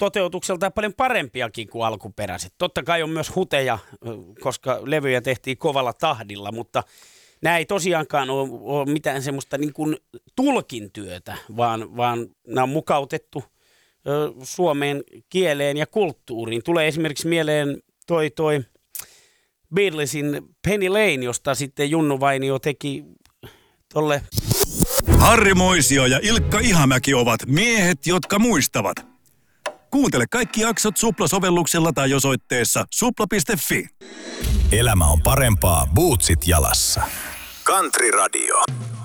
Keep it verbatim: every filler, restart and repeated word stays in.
toteutukseltaan paljon parempiakin kuin alkuperäiset. Totta kai on myös huteja, koska levyjä tehtiin kovalla tahdilla, mutta nämä ei tosiaankaan ole, ole mitään semmoista niin kuin tulkintyötä, vaan, vaan nämä on mukautettu ö, suomeen kieleen ja kulttuuriin. Tulee esimerkiksi mieleen toi, toi Beatlesin Penny Lane, josta sitten Junnu Vainio teki tolle. Harri Moisio ja Ilkka Ihamäki ovat miehet, jotka muistavat. Kuuntele kaikki jaksot Supla-sovelluksella tai osoitteessa supla piste fi. Elämä on parempaa bootsit jalassa. Country Radio.